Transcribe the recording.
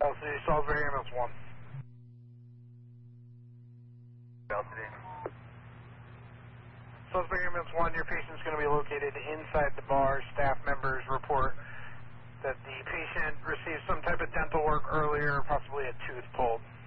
City, Salisbury Ambulance 1. Salisbury Ambulance 1, your patient's going to be located inside the bar. Staff members report that the patient received some type of dental work earlier, possibly a tooth pulled.